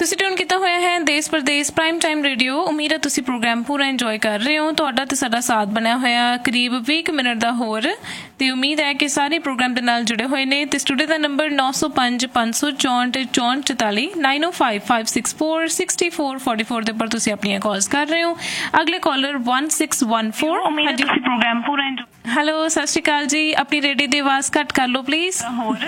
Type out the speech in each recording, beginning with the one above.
ਤੁਸੀਂ ਟਿਊਨ ਕੀਤਾ ਹੋਇਆ ਹੈ ਦੇਸ਼ ਪ੍ਰਦੇਸ਼ ਪ੍ਰਾਈਮ ਟਾਈਮ ਰੇਡੀਓ। ਉਮੀਦ ਹੈ ਤੁਸੀਂ ਪ੍ਰੋਗਰਾਮ ਪੂਰਾ ਇੰਜੋਏ ਕਰ ਰਹੇ ਹੋ। ਤੁਹਾਡਾ ਤੇ ਸਾਡਾ ਸਾਥ ਬਣਿਆ ਹੋਇਆ ਕਰੀਬ 20 ਮਿੰਟ ਦਾ ਹੋਰ, ਤੇ ਉਮੀਦ ਹੈ ਕਿ ਸਾਰੇ ਪ੍ਰੋਗਰਾਮ ਦੇ ਨਾਲ ਜੁੜੇ ਹੋਏ ਨੇ। ਤੇ ਸਟੂਡੀਓ ਦਾ ਨੰਬਰ 905 564 44 905 564 6444 ਦੇ ਉੱਪਰ ਤੁਸੀਂ ਆਪਣੀਆਂ ਕਾਲਸ ਕਰ ਰਹੇ ਹੋ। ਅਗਲੇ ਕਾਲਰ 1614। ਹਾਂਜੀ ਪ੍ਰੋਗਰਾਮ ਪੂਰਾ ਇੰਜੋਏ। ਹੈਲੋ, ਸਤਿ ਸ਼੍ਰੀ ਅਕਾਲ ਜੀ। ਆਪਣੀ ਰੇਡੀਓ ਦੀ ਆਵਾਜ਼ ਘੱਟ ਕਰ ਲਓ ਪਲੀਜ਼। ਹੋਰ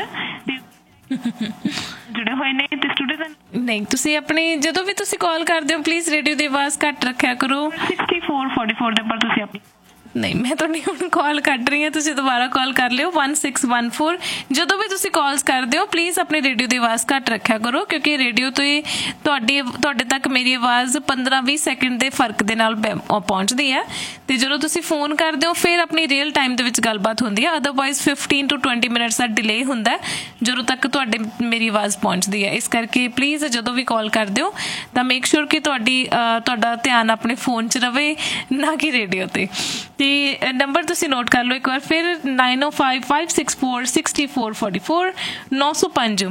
ਜੁੜੇ ਹੋਏ ਨੇ ਤੇ ਸਟੂਡੀਓ ਦਾ ਨਹੀਂ, ਤੁਸੀਂ ਆਪਣੀ ਜਦੋਂ ਵੀ ਤੁਸੀਂ ਕਾਲ ਕਰਦੇ ਹੋ ਪਲੀਜ਼ ਰੇਡੀਓ ਦੀ ਆਵਾਜ਼ ਘੱਟ ਰੱਖਿਆ ਕਰੋ। 6444 ਦੇ ਉੱਪਰ ਤੁਸੀਂ ਆਪਣੀ ਨਹੀਂ, ਮੈਂ ਤੁਹਾਡੀ ਹੁਣ ਕਾਲ ਕੱਢ ਰਹੀ ਹਾਂ, ਤੁਸੀਂ ਦੁਬਾਰਾ ਕਾਲ ਕਰ ਲਿਓ 1614। ਜਦੋਂ ਵੀ ਤੁਸੀਂ ਕਾਲਸ ਕਰਦੇ ਹੋ ਪਲੀਜ਼ ਆਪਣੀ ਰੇਡੀਓ ਦੀ ਆਵਾਜ਼ ਘੱਟ ਰੱਖਿਆ ਕਰੋ, ਕਿਉਂਕਿ ਰੇਡੀਓ ਤੋਂ ਤੁਹਾਡੇ ਤੱਕ ਮੇਰੀ ਆਵਾਜ਼ 15-20 ਸੈਕਿੰਡ ਦੇ ਫਰਕ ਦੇ ਨਾਲ ਪਹੁੰਚਦੀ ਹੈ। ਤੇ ਜਦੋਂ ਤੁਸੀਂ ਫੋਨ ਕਰਦੇ ਹੋ ਫਿਰ ਆਪਣੀ ਰੀਅਲ ਟਾਈਮ ਦੇ ਵਿੱਚ ਗੱਲਬਾਤ ਹੁੰਦੀ ਹੈ। Otherwise 15 to 20 minutes the delay ਹੁੰਦਾ ਜਦੋਂ ਤੱਕ ਮੇਰੀ ਆਵਾਜ਼ ਪਹੁੰਚਦੀ ਹੈ। ਇਸ ਕਰਕੇ ਪਲੀਜ਼ ਜਦੋਂ ਵੀ ਕਾਲ ਕਰਦੇ ਹੋ ਤਾਂ ਮੇਕ ਸ਼ੋਰ ਕਿ ਤੁਹਾਡਾ ਧਿਆਨ ਆਪਣੇ ਫੋਨ 'ਚ ਰਵੇ, ਨਾ ਕਿ ਰੇਡੀਓ ਤੇ। ਤੇ ਨੰਬਰ ਤੁਸੀਂ ਨੋਟ ਕਰ ਲਓ ਇੱਕ ਵਾਰ ਫਿਰ 905 564 6444 905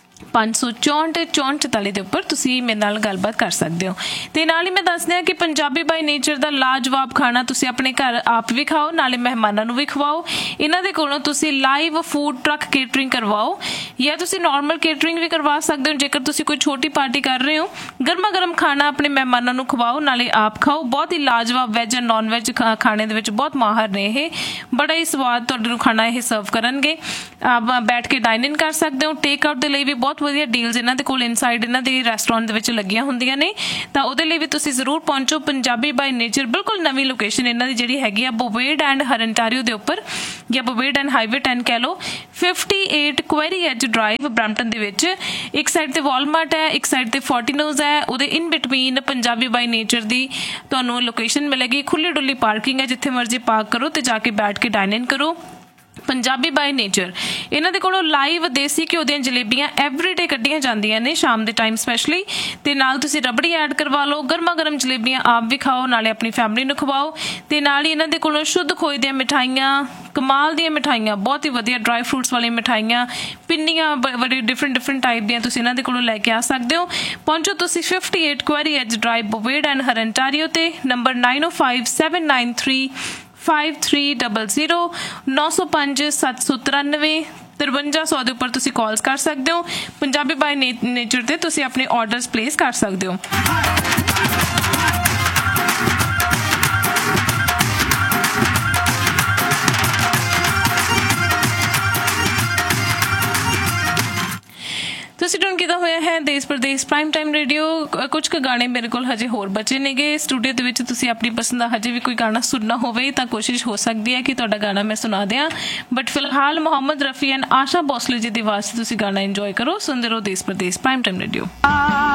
564 44 ਦੇ ਉੱਪਰ ਤੁਸੀਂ ਮੇਰੇ ਨਾਲ ਗੱਲਬਾਤ ਕਰ ਸਕਦੇ ਹੋ। ਤੇ ਨਾਲ ਹੀ ਮੈਂ ਦੱਸਦੀ ਹਾਂ ਕਿ ਪੰਜਾਬੀ ਬਾਈ ਨੇਚਰ ਦਾ ਲਾਜਵਾਬ ਖਾਣਾ ਤੁਸੀਂ ਆਪਣੇ ਘਰ ਆਪ ਵੀ ਖਾਓ, ਨਾਲੇ ਮਹਿਮਾਨਾਂ ਨੂੰ ਵੀ ਖਵਾਓ। ਇਹਨਾਂ ਦੇ ਕੋਲੋਂ ਤੁਸੀਂ ਲਾਈਵ ਫੂਡ ਟਰੱਕ ਕੇਟਰਿੰਗ ਕਰਵਾਓ, ਜਾਂ ਤੁਸੀਂ ਨੋਰਮਲ ਕੇਟਰਿੰਗ ਵੀ ਕਰਵਾ ਸਕਦੇ ਹੋ। ਜੇਕਰ ਤੁਸੀਂ ਕੋਈ ਛੋਟੀ ਪਾਰਟੀ ਕਰ ਰਹੇ ਹੋ, ਗਰਮਾ ਗਰਮ ਖਾਣਾ ਆਪਣੇ ਮਹਿਮਾਨਾਂ ਨੂੰ ਖਵਾਓ, ਨਾਲੇ ਆਪ ਖਾਓ। ਬਹੁਤ ਹੀ ਲਾਜਵਾਬ ਵੈਜ ਐਂਡ ਨੋਨ ਵੈਜ ਖਾਣੇ ਦੇ ਵਿੱਚ ਬਹੁਤ ਮਾਹਰ ਨੇ ਇਹ, ਬੜਾ ਹੀ ਸਵਾਦ ਤੁਹਾਡੇ ਨੂੰ ਖਾਣਾ ਇਹ ਸਰਵ ਕਰਨਗੇ। ਬੈਠ ਕੇ ਡਾਈਨ ਇਨ ਕਰ ਸਕਦੇ ਹੋ। ਟੇਕ ਆਊਟ ਦੇ ਲਈ ਵੀ ਬਹੁਤ ਵਧੀਆ ਡੀਲਸ ਇਹਨਾਂ ਦੇ ਕੋਲ ਇਨਸਾਈਡ ਇਹਨਾਂ ਦੇ ਰੈਸਟੋਰੈਂਟ ਦੇ ਵਿੱਚ ਲੱਗੀਆਂ ਹੁੰਦੀਆਂ ਨੇ, ਤਾਂ ਉਹਦੇ ਲਈ ਵੀ ਤੁਸੀਂ ਜ਼ਰੂਰ ਪਹੁੰਚੋ। ਪੰਜਾਬੀ ਬਾਈ ਨੇਚਰ ਬਿਲਕੁਲ ਨਵੀਂ ਲੋਕੇਸ਼ਨ ਇਹਨਾਂ ਦੀ ਜਿਹੜੀ ਹੈਗੀ ਆ ਬੋਵੇਡ ਐਂਡ ਹਰਨਟਾਰੀਓ ਦੇ ਉੱਪਰ, ਜਾਂ ਬੋਵੇਡ ਐਂਡ ਹਾਈਵੇ 10 ਕਹਿ ਲਓ। 58 ਕੁਐਰੀ ਐਜ ਡਰਾਈਵ ਬਰੈਂਪਟਨ ਦੇ ਵਿੱਚ। ਇੱਕ ਸਾਈਡ ਤੇ ਵਾਲਮਾਰਟ ਹੈ, ਇੱਕ ਸਾਈਡ ਤੇ ਫੋਰਟੀਨੋਜ਼ ਹੈ, ਉਹਦੇ in between Punjabi by nature ਦੀ ਤੁਹਾਨੂੰ ਲੋਕੇਸ਼ਨ ਮਿਲੇਗੀ। ਖੁੱਲੀ ਡੁੱਲੀ ਪਾਰਕਿੰਗ ਹੈ, ਜਿੱਥੇ ਮਰਜ਼ੀ ਪਾਰਕ ਕਰੋ ਤੇ ਜਾ ਕੇ ਬੈਠ ਕੇ ਡਾਈਨ ਇਨ ਕਰੋ। ਪੰਜਾਬੀ ਬਾਈ ਨੇਚਰ ਇਹਨਾਂ ਦੇ ਕੋਲੋਂ ਲਾਈਵ ਦੇਸੀ ਘਿਓ ਦੀਆਂ ਜਲੇਬੀਆਂ ਐਵਰੀਡੇ ਕੱਢੀਆਂ ਜਾਂਦੀਆਂ ਨੇ ਸ਼ਾਮ ਦੇ ਟਾਈਮ ਸਪੈਸ਼ਲੀ, ਤੇ ਨਾਲ ਤੁਸੀਂ ਰਬੜੀ ਐਡ ਕਰਵਾ ਲਓ। ਗਰਮਾ ਗਰਮ ਜਲੇਬੀਆਂ ਆਪ ਵੀ ਖਾਓ, ਨਾਲੇ ਆਪਣੀ ਫੈਮਿਲੀ ਨੂੰ ਖਵਾਓ। ਤੇ ਨਾਲ ਹੀ ਇਹਨਾਂ ਦੇ ਕੋਲੋਂ ਸ਼ੁੱਧ ਖੋਏ ਦੀਆਂ ਮਿਠਾਈਆਂ, ਕਮਾਲ ਦੀਆਂ ਮਿਠਾਈਆਂ, ਬਹੁਤ ਹੀ ਵਧੀਆ ਡਰਾਈ ਫਰੂਟਸ ਵਾਲੀਆਂ ਮਿਠਾਈਆਂ, ਪਿੰਨੀਆਂ, ਬੜੀ ਡਿਫਰੈਂਟ ਟਾਈਪ ਦੀਆਂ ਤੁਸੀਂ ਇਹਨਾਂ ਦੇ ਕੋਲੋਂ ਲੈ ਕੇ ਆ ਸਕਦੇ ਹੋ। ਪਹੁੰਚੋ ਤੁਸੀਂ 58 ਕੁਐਰੀ ਐਜ ਡਰਾਈਵ ਬੋਵੇਡ ਐਂਡ ਹਰਨਟਾਰੀਓ ਤੇ। ਨੰਬਰ 905 793 5300 905 793 5300 ਦੇ ਉੱਪਰ ਤੁਸੀਂ ਕਾਲਸ ਕਰ ਸਕਦੇ ਹੋ। ਪੰਜਾਬੀ ਬਾਈ ਨੇਚਰ ਤੇ ਤੁਸੀਂ ਆਪਣੇ ਆਰਡਰਸ ਪਲੇਸ ਕਰ ਸਕਦੇ ਹੋ। ਤੁਸੀਂ ਟਿਊਨ ਕੀਤਾ ਹੋਇਆ ਹੈ ਦੇਸ਼ ਪ੍ਰਦੇਸ਼ ਪ੍ਰਾਈਮ ਟਾਈਮ ਰੇਡੀਓ। ਕੁਝ ਕੁ ਗਾਣੇ ਮੇਰੇ ਕੋਲ ਹਜੇ ਹੋਰ ਬਚੇ ਨੇਗੇ ਸਟੂਡੀਓ ਦੇ ਵਿੱਚ। ਤੁਸੀਂ ਆਪਣੀ ਪਸੰਦ ਦਾ ਹਜੇ ਵੀ ਕੋਈ ਗਾਣਾ ਸੁਣਨਾ ਹੋਵੇ ਤਾਂ ਕੋਸ਼ਿਸ਼ ਹੋ ਸਕਦੀ ਹੈ ਕਿ ਤੁਹਾਡਾ ਗਾਣਾ ਮੈਂ ਸੁਣਾ ਦਿਆਂ, ਬਟ ਫਿਲਹਾਲ ਮੁਹੰਮਦ ਰਫੀ ਐਂਡ ਆਸ਼ਾ ਭੋਸਲੇ ਜੀ ਦੀ ਆਵਾਜ਼ 'ਚ ਤੁਸੀਂ ਗਾਣਾ ਇੰਜੋਏ ਕਰੋ। ਸੁਣਦੇ ਰਹੋ ਦੇਸ਼ ਪ੍ਰਦੇਸ਼ ਪ੍ਰਾਈਮ ਟਾਈਮ ਰੇਡੀਓ।